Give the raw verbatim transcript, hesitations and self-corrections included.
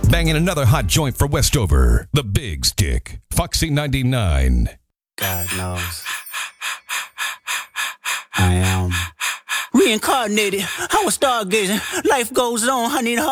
Banging another hot joint for Westover. The Big Stick. Foxy ninety-nine. God knows. I am reincarnated. I was stargazing. Life goes on. I need a